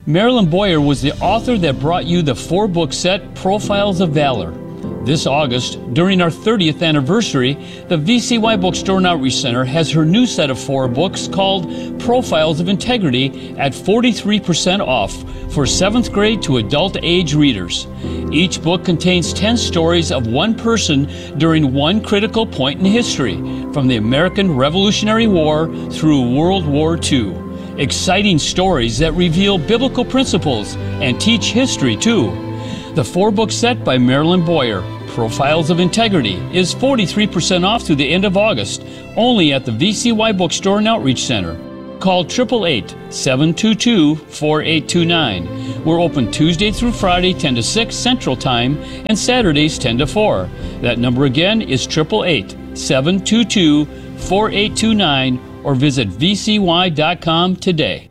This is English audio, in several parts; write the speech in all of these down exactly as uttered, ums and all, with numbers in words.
Marilyn Boyer was the author that brought you the four-book set Profiles of Valor. This August, during our thirtieth anniversary, the V C Y Bookstore and Outreach Center has her new set of four books called Profiles of Integrity at forty-three percent off for seventh grade to adult age readers. Each book contains ten stories of one person during one critical point in history, from the American Revolutionary War through World War Two. Exciting stories that reveal biblical principles and teach history too. The four-book set by Marilyn Boyer, Profiles of Integrity, is forty-three percent off through the end of August, only at the V C Y Bookstore and Outreach Center. Call eight eight eight, seven two two, four eight two nine. We're open Tuesday through Friday, ten to six Central Time, and Saturdays, ten to four. That number again is eight eight eight, seven two two, four eight two nine, or visit v c y dot com today.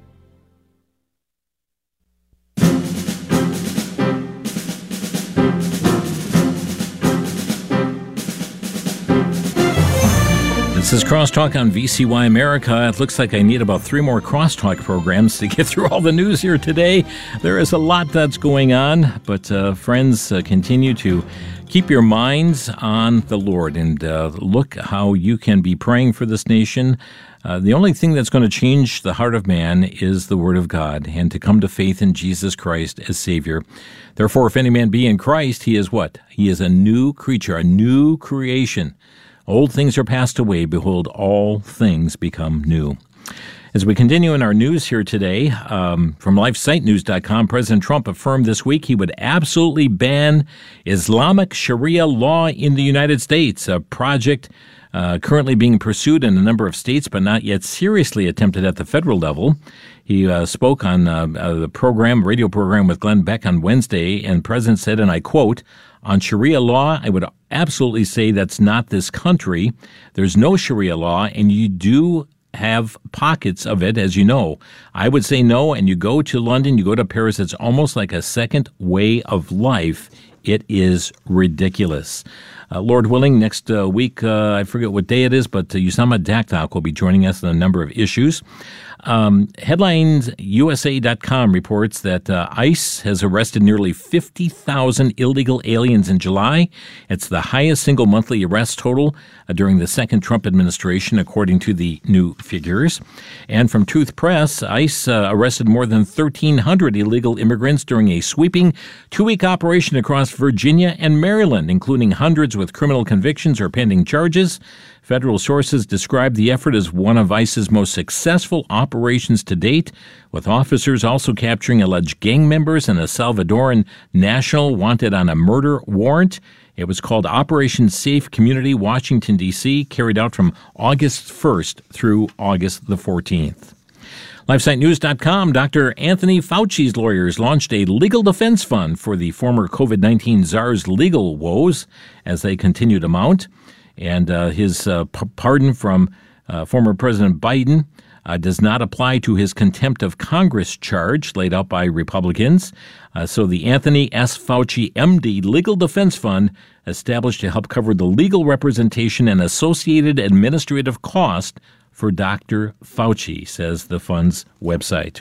This is Crosstalk on V C Y America. It looks like I need about three more Crosstalk programs to get through all the news here today. There is a lot that's going on, but uh, friends, uh, continue to keep your minds on the Lord and uh, look how you can be praying for this nation. Uh, the only thing that's going to change the heart of man is the Word of God and to come to faith in Jesus Christ as Savior. Therefore, if any man be in Christ, he is what? He is a new creature, a new creation. Old things are passed away. Behold, all things become new. As we continue in our news here today, um, from life site news dot com, President Trump affirmed this week he would absolutely ban Islamic Sharia law in the United States, a project uh, currently being pursued in a number of states, but not yet seriously attempted at the federal level. He uh, spoke on uh, uh, the program, radio program with Glenn Beck on Wednesday, and the President said, and I quote, "On Sharia law, I would absolutely say that's not this country. There's no Sharia law, and you do have pockets of it, as you know. I would say no, and you go to London, you go to Paris, it's almost like a second way of life. It is ridiculous." Uh, Lord willing, next uh, week, uh, I forget what day it is, but uh, Usama Daktak will be joining us on a number of issues. Um, Headlines U S A dot com reports that uh, ICE has arrested nearly fifty thousand illegal aliens in July. It's the highest single monthly arrest total uh, during the second Trump administration, according to the new figures. And from Truth Press, ICE uh, arrested more than thirteen hundred illegal immigrants during a sweeping two-week operation across Virginia and Maryland, including hundreds with criminal convictions or pending charges. Federal sources describe the effort as one of ICE's most successful operations to date, with officers also capturing alleged gang members and a Salvadoran national wanted on a murder warrant. It was called Operation Safe Community, Washington, D C, carried out from August first through August the fourteenth. life site news dot com, Doctor Anthony Fauci's lawyers launched a legal defense fund for the former COVID nineteen czar's legal woes as they continue to mount. And uh, his uh, p- pardon from uh, former President Biden uh, does not apply to his contempt of Congress charge laid out by Republicans. Uh, so the Anthony S. Fauci, M D Legal Defense Fund, established to help cover the legal representation and associated administrative cost for Doctor Fauci, says the fund's website.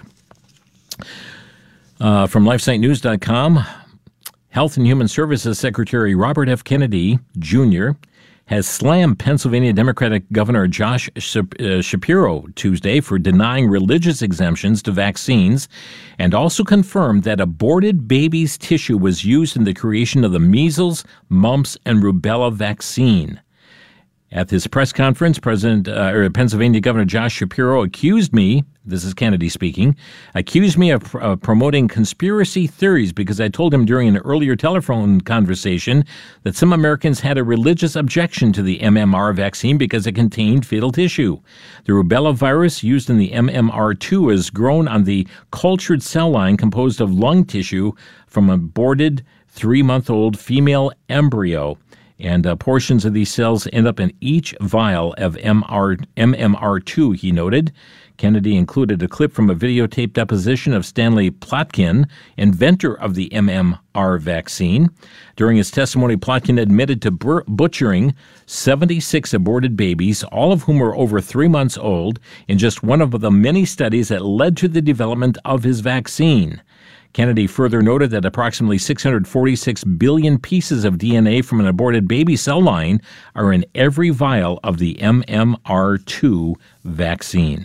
Uh, from life site news dot com, Health and Human Services Secretary Robert F. Kennedy, Junior, has slammed Pennsylvania Democratic Governor Josh Shapiro Tuesday for denying religious exemptions to vaccines, and also confirmed that aborted babies' tissue was used in the creation of the measles, mumps, and rubella vaccine. At this press conference, President uh, or Pennsylvania Governor Josh Shapiro accused me, this is Kennedy speaking, accused me of uh, promoting conspiracy theories because I told him during an earlier telephone conversation that some Americans had a religious objection to the M M R vaccine because it contained fetal tissue. The rubella virus used in the M M R two is grown on the cultured cell line composed of lung tissue from an aborted three-month-old female embryo. And uh, portions of these cells end up in each vial of M M R two, he noted. Kennedy included a clip from a videotaped deposition of Stanley Plotkin, inventor of the M M R vaccine. During his testimony, Plotkin admitted to bur- butchering seventy-six aborted babies, all of whom were over three months old, in just one of the many studies that led to the development of his vaccine. Kennedy further noted that approximately six hundred forty-six billion pieces of D N A from an aborted baby cell line are in every vial of the M M R two vaccine.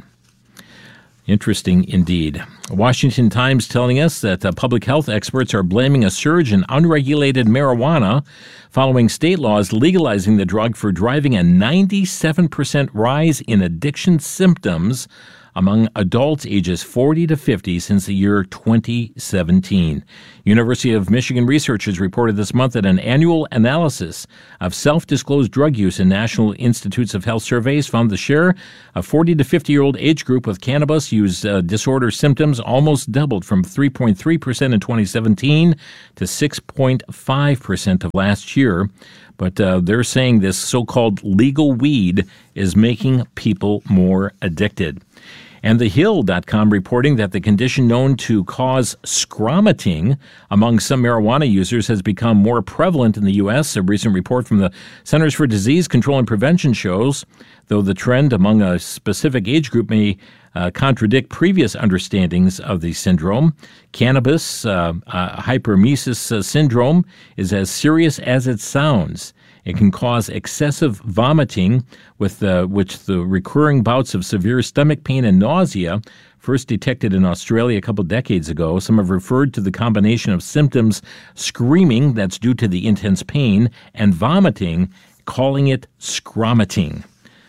Interesting indeed. Washington Times telling us that uh, public health experts are blaming a surge in unregulated marijuana following state laws legalizing the drug for driving a ninety-seven percent rise in addiction symptoms among adults ages forty to fifty since the year twenty seventeen. University of Michigan researchers reported this month that an annual analysis of self-disclosed drug use in National Institutes of Health surveys found the share of forty to fifty-year-old age group with cannabis use uh, disorder symptoms almost doubled from three point three percent in twenty seventeen to six point five percent of last year. But uh, they're saying this so-called legal weed is making people more addicted. And The Hill dot com reporting that the condition known to cause scromating among some marijuana users has become more prevalent in the U S. A recent report from the Centers for Disease Control and Prevention shows, though the trend among a specific age group may uh, contradict previous understandings of the syndrome, cannabis uh, uh, hyperemesis uh, syndrome is as serious as it sounds. It can cause excessive vomiting, with uh, which the recurring bouts of severe stomach pain and nausea, first detected in Australia a couple decades ago. Some have referred to the combination of symptoms screaming, that's due to the intense pain, and vomiting, calling it scromating.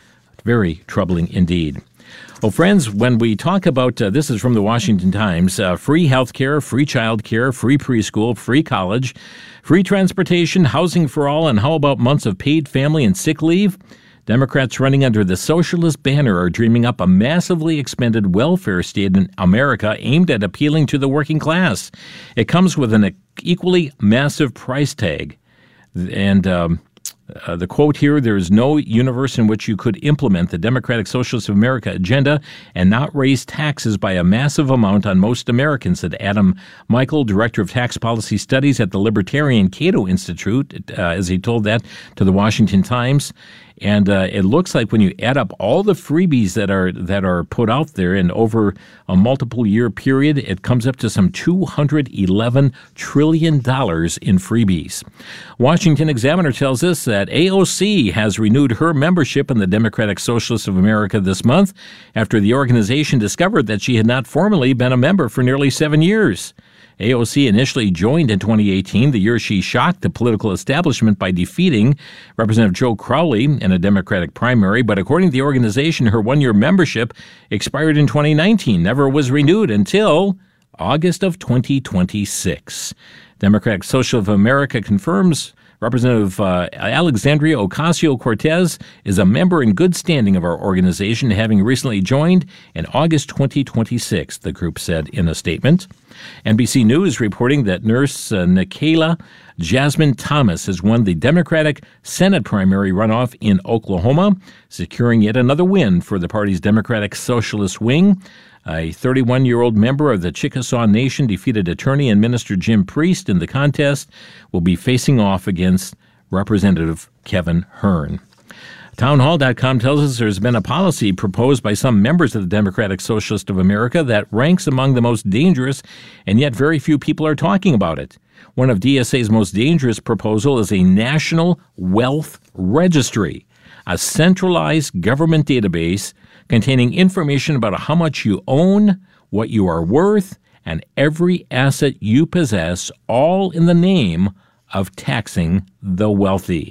Very troubling indeed. Well, friends, when we talk about, uh, this is from the Washington Times, uh, free health care, free child care, free preschool, free college, free transportation, housing for all, and how about months of paid family and sick leave? Democrats running under the socialist banner are dreaming up a massively expanded welfare state in America aimed at appealing to the working class. It comes with an equally massive price tag. And um, Uh, the quote here, there is no universe in which you could implement the Democratic Socialists of America agenda and not raise taxes by a massive amount on most Americans, said Adam Michael, Director of Tax Policy Studies at the Libertarian Cato Institute, uh, as he told that to the Washington Times. And uh, it looks like when you add up all the freebies that are that are put out there and over a multiple year period, it comes up to some two hundred eleven trillion dollars in freebies. Washington Examiner tells us that A O C has renewed her membership in the Democratic Socialists of America this month after the organization discovered that she had not formally been a member for nearly seven years. A O C initially joined in twenty eighteen, the year she shocked the political establishment by defeating Representative Joe Crowley in a Democratic primary. But according to the organization, her one-year membership expired in twenty nineteen, never was renewed until August of twenty twenty-six. Democratic Socialists of America confirms Representative uh, Alexandria Ocasio-Cortez is a member in good standing of our organization, having recently joined in August twenty twenty-six, the group said in a statement. N B C News reporting that nurse uh, Nikayla Jasmine Thomas has won the Democratic Senate primary runoff in Oklahoma, securing yet another win for the party's Democratic Socialist wing. A thirty-one-year-old member of the Chickasaw Nation defeated attorney and minister Jim Priest in the contest, will be facing off against Representative Kevin Hern. Townhall dot com tells us there's been a policy proposed by some members of the Democratic Socialist of America that ranks among the most dangerous, and yet very few people are talking about it. One of D S A's most dangerous proposal is a national wealth registry, a centralized government database containing information about how much you own, what you are worth, and every asset you possess, all in the name of taxing the wealthy.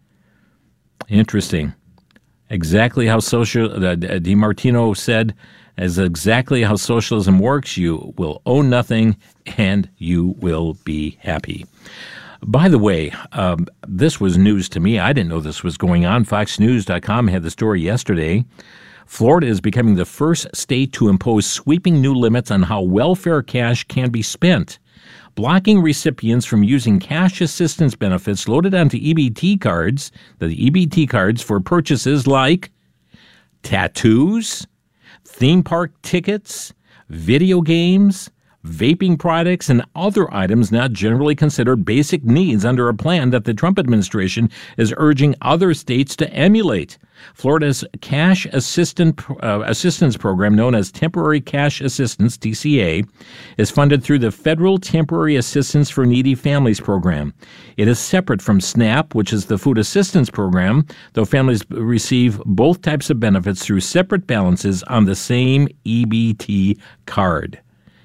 Interesting. Exactly how social, uh, DiMartino said, as exactly how socialism works. You will own nothing and you will be happy. By the way, um, this was news to me. I didn't know this was going on. Fox News dot com had the story yesterday. Florida is becoming the first state to impose sweeping new limits on how welfare cash can be spent, blocking recipients from using cash assistance benefits loaded onto E B T cards, the E B T cards for purchases like tattoos, theme park tickets, video games, vaping products, and other items not generally considered basic needs under a plan that the Trump administration is urging other states to emulate. Florida's Cash Assistant, uh, Assistance Program, known as Temporary Cash Assistance, T C A, is funded through the Federal Temporary Assistance for Needy Families Program. It is separate from SNAP, which is the Food Assistance Program, though families receive both types of benefits through separate balances on the same E B T card.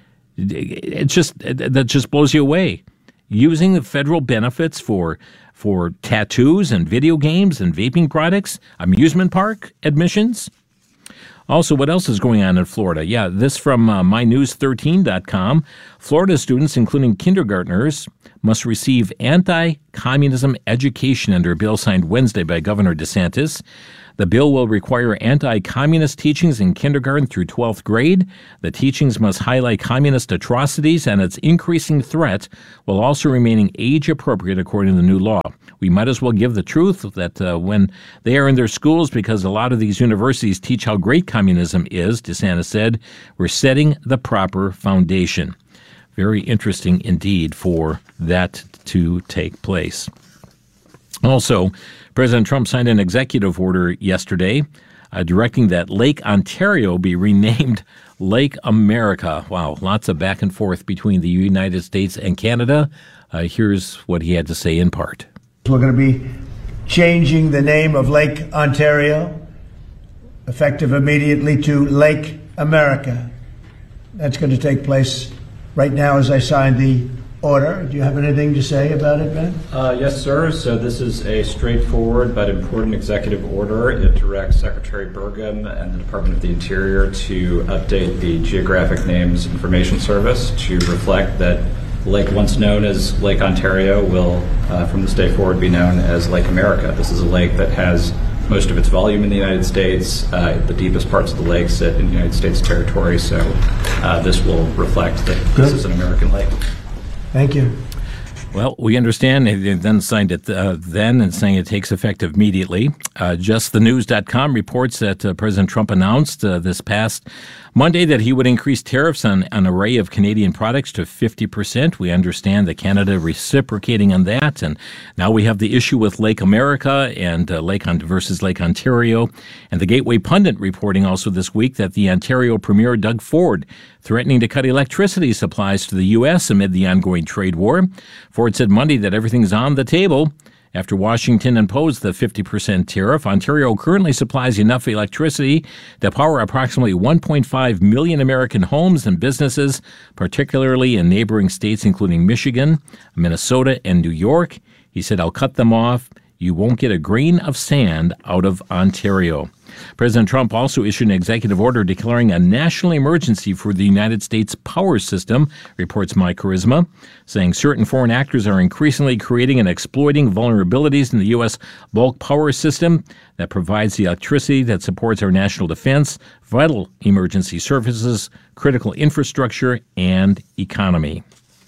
It just that just blows you away. Using the federal benefits for for tattoos and video games and vaping products, amusement park admissions. Also, what else is going on in Florida? Yeah, this from uh, my news thirteen dot com. Florida students, including kindergartners, must receive anti-communism education under a bill signed Wednesday by Governor DeSantis. The bill will require anti-communist teachings in kindergarten through twelfth grade. The teachings must highlight communist atrocities and its increasing threat, while also remaining age-appropriate according to the new law. We might as well give the truth that uh, when they are in their schools, because a lot of these universities teach how great communism is, DeSantis said, we're setting the proper foundation. Very interesting indeed for that to take place. Also, President Trump signed an executive order yesterday uh, directing that Lake Ontario be renamed Lake America. Wow, lots of back and forth between the United States and Canada. Uh, here's what he had to say in part. We're going to be changing the name of Lake Ontario, effective immediately, to Lake America. That's going to take place right now as I sign the order. Do you have anything to say about it, Ben? Uh, yes, sir. So this is a straightforward but important executive order. It directs Secretary Burgum and the Department of the Interior to update the Geographic Names Information Service to reflect that the lake once known as Lake Ontario will, uh, from this day forward, be known as Lake America. This is a lake that has most of its volume in the United States. Uh, the deepest parts of the lake sit in United States territory, so uh, this will reflect that Good. This is an American lake. Thank you. Well, we understand they then signed it uh, then and saying it takes effect immediately. Uh, just the news dot com reports that uh, President Trump announced uh, this past Monday that he would increase tariffs on an array of Canadian products to fifty percent. We understand that Canada reciprocating on that. And now we have the issue with Lake America and uh, Lake on- versus Lake Ontario. And the Gateway Pundit reporting also this week that the Ontario Premier Doug Ford threatening to cut electricity supplies to the U S amid the ongoing trade war. Ford said Monday that everything's on the table. After Washington imposed the fifty percent tariff, Ontario currently supplies enough electricity to power approximately one point five million American homes and businesses, particularly in neighboring states including Michigan, Minnesota, and New York. He said, I'll cut them off. You won't get a grain of sand out of Ontario. President Trump also issued an executive order declaring a national emergency for the United States power system, reports My Charisma, saying certain foreign actors are increasingly creating and exploiting vulnerabilities in the U S bulk power system that provides the electricity that supports our national defense, vital emergency services, critical infrastructure, and economy.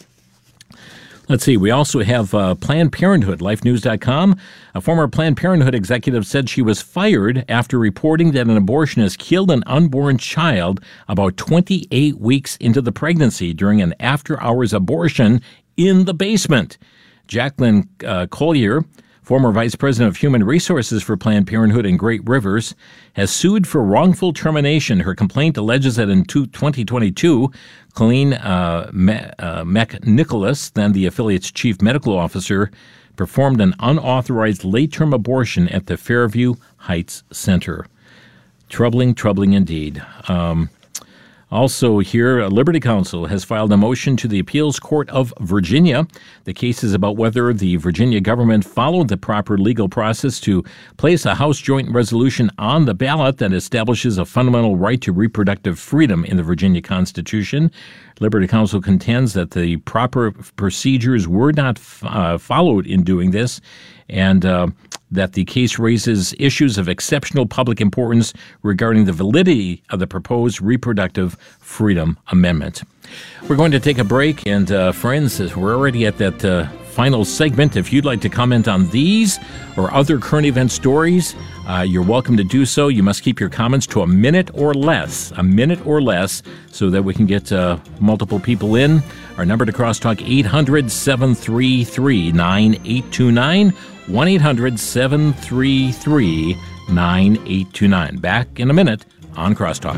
Let's see, we also have uh, Planned Parenthood, life news dot com. A former Planned Parenthood executive said she was fired after reporting that an abortionist killed an unborn child about twenty-eight weeks into the pregnancy during an after-hours abortion in the basement. Jacqueline uh, Collier, former vice president of human resources for Planned Parenthood in Great Rivers, has sued for wrongful termination. Her complaint alleges that in twenty twenty-two, Colleen uh, uh, McNicholas, then the affiliate's chief medical officer, performed an unauthorized late-term abortion at the Fairview Heights Center. Troubling, troubling indeed. Um, Also here, Liberty Counsel has filed a motion to the Appeals Court of Virginia. The case is about whether the Virginia government followed the proper legal process to place a House Joint Resolution on the ballot that establishes a fundamental right to reproductive freedom in the Virginia Constitution. Liberty Counsel contends that the proper procedures were not uh, followed in doing this, and uh, that the case raises issues of exceptional public importance regarding the validity of the proposed Reproductive Freedom Amendment. We're going to take a break, and uh, friends, we're already at that uh, final segment. If you'd like to comment on these or other current event stories, uh, you're welcome to do so. You must keep your comments to a minute or less, a minute or less, so that we can get uh, multiple people in. Our number to Crosstalk, eight hundred, seven three three, nine eight two nine, one eight hundred, seven three three, nine eight two nine. Back in a minute on Crosstalk.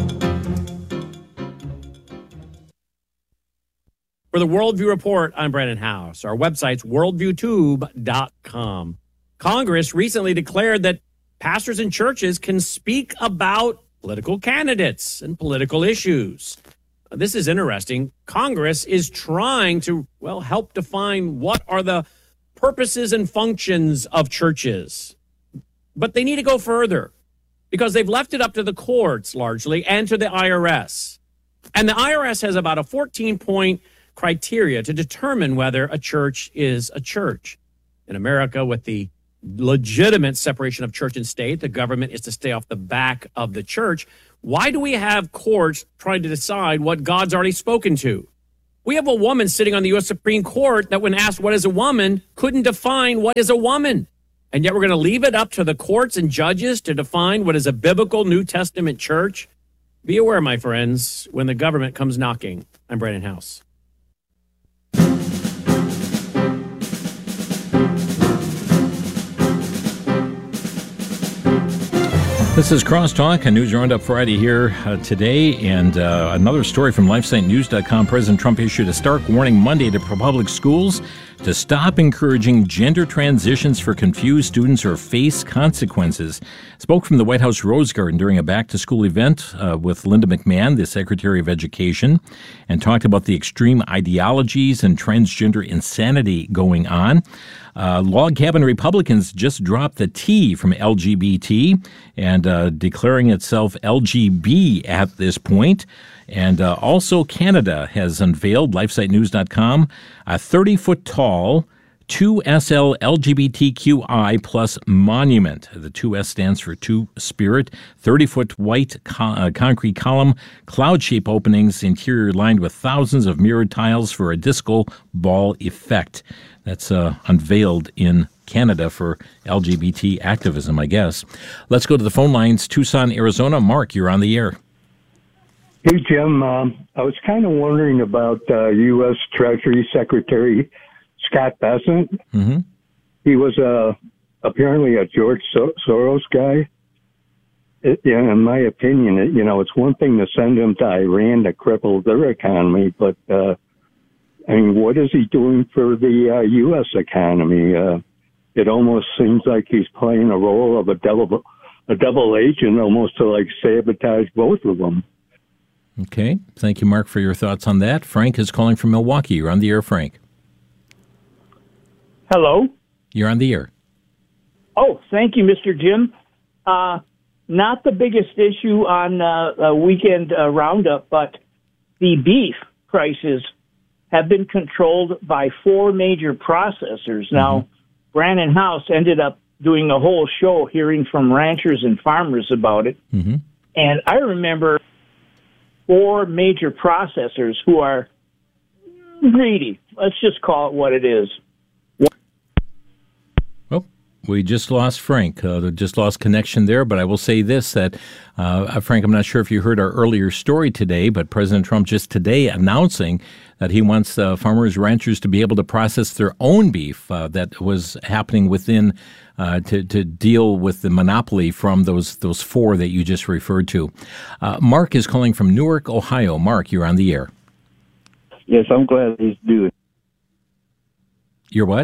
For the Worldview Report, I'm Brandon House. Our website's worldview tube dot com. Congress recently declared that pastors and churches can speak about political candidates and political issues. This is interesting. Congress is trying to, well, help define what are the purposes and functions of churches. But they need to go further because they've left it up to the courts largely and to the I R S. And the I R S has about a fourteen-point criteria to determine whether a church is a church. In America, with the legitimate separation of church and state, the government is to stay off the back of the church. Why do we have courts trying to decide what God's already spoken to? We have a woman sitting on the U S Supreme Court that when asked what is a woman, couldn't define what is a woman. And yet we're going to leave it up to the courts and judges to define what is a biblical New Testament church. Be aware, my friends, when the government comes knocking. I'm Brandon House. This is Crosstalk, a news roundup Friday here uh, today, and uh, another story from LifeSite News dot com. President Trump issued a stark warning Monday to public schools to stop encouraging gender transitions for confused students or face consequences. Spoke from the White House Rose Garden during a back-to-school event uh, with Linda McMahon, the Secretary of Education, and talked about the extreme ideologies and transgender insanity going on. Uh, log cabin Republicans just dropped the T from L G B T and uh, declaring itself L G B at this point. And uh, also Canada has unveiled, LifeSite News dot com, a thirty-foot tall two S L L G B T Q I plus monument. The two S stands for Two Spirit, thirty-foot white co- uh, concrete column, cloud-shaped openings, interior lined with thousands of mirrored tiles for a disco ball effect. That's uh, unveiled in Canada for L G B T activism, I guess. Let's go to the phone lines. Tucson, Arizona. Mark, you're on the air. Hey, Jim. Um, I was kind of wondering about uh, U S Treasury Secretary Scott Bessent. Mm-hmm. He was uh, apparently a George Sor- Soros guy. It, in my opinion, it, you know, it's one thing to send him to Iran to cripple their economy, but uh, I mean, what is he doing for the uh, U S economy? Uh, it almost seems like he's playing a role of a double, a double agent, almost to like sabotage both of them. Okay. Thank you, Mark, for your thoughts on that. Frank is calling from Milwaukee. You're on the air, Frank. Hello. You're on the air. Oh, thank you, Mister Jim. Uh, not the biggest issue on uh, a weekend uh, roundup, but the beef prices have been controlled by four major processors. Mm-hmm. Now, Brandon House ended up doing a whole show hearing from ranchers and farmers about it. Mm-hmm. And I remember four major processors who are greedy. Let's just call it what it is. Well, we just lost Frank. Uh, just lost connection there, but I will say this, that, uh, Frank, I'm not sure if you heard our earlier story today, but President Trump just today announcing that he wants uh, farmers, ranchers to be able to process their own beef uh, that was happening within uh, to, to deal with the monopoly from those those four that you just referred to. Uh, Mark is calling from Newark, Ohio. Mark, you're on the air. Yes, I'm glad he's doing it. You're what?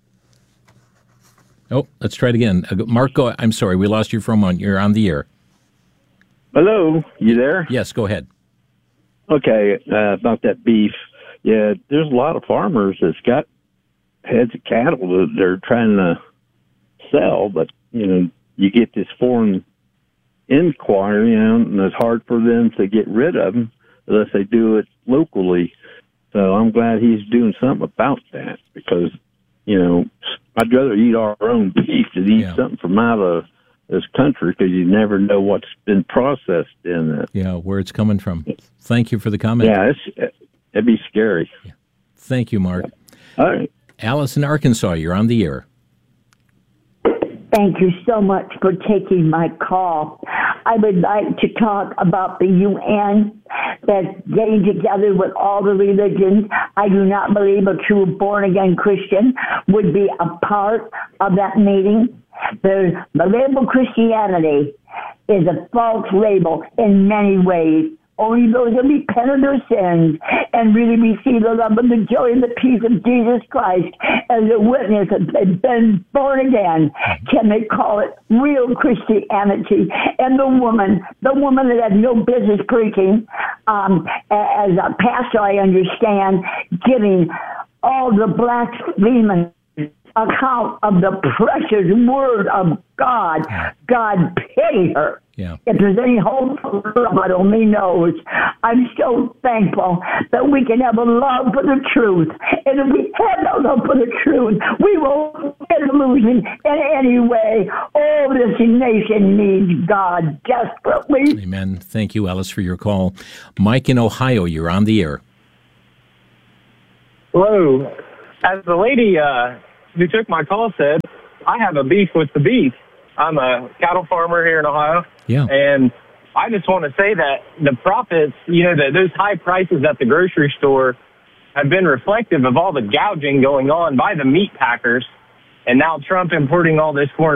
Oh, let's try it again. Uh, Mark, go, I'm sorry, we lost you for a moment. You're on the air. Hello, you there? Yes, go ahead. Okay, uh, about that beef. Yeah, there's a lot of farmers that's got heads of cattle that they're trying to sell, but, you know, you get this foreign inquiry, you know, and it's hard for them to get rid of them unless they do it locally. So I'm glad he's doing something about that because, you know, I'd rather eat our own beef than eat yeah. something from out of this country because you never know what's been processed in it. Yeah, where it's coming from. Thank you for the comment. Yeah, it's, it'd be scary. Yeah. Thank you, Mark. All right. Alice in Arkansas, you're on the air. Thank you so much for taking my call. I would like to talk about the U N that's getting together with all the religions. I do not believe a true born-again Christian would be a part of that meeting. The, the label Christianity is a false label in many ways. Only those that repent of their sins and really receive the love and the joy and the peace of Jesus Christ as a witness that they've been born again can they call it real Christianity. And the woman, the woman that had no business preaching, um, as a pastor, I understand, giving all the blasphemous account of the precious word of God. God pity her. Yeah. If there's any hope for God only knows. I'm so thankful that we can have a love for the truth. And if we have no love for the truth, we will get losing in any way. Oh, this nation needs God desperately. Amen. Thank you, Alice, for your call. Mike in Ohio, you're on the air. Hello. As the lady uh, who took my call said, I have a beef with the beef. I'm a cattle farmer here in Ohio. Yeah. And I just want to say that the profits, you know, that those high prices at the grocery store have been reflective of all the gouging going on by the meat packers. And now Trump importing all this foreign